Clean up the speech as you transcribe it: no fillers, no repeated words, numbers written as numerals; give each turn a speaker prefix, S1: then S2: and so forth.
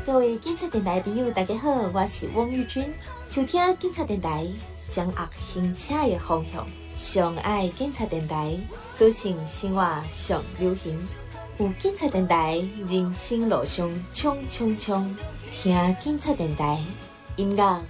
S1: 各位警察电台朋友，大家好，我是汪玉君。收听警察电台，掌握行车的方向。上爱警察电台，资讯生活上流行。有警察电台，人生路上冲冲冲。听警察电台，音乐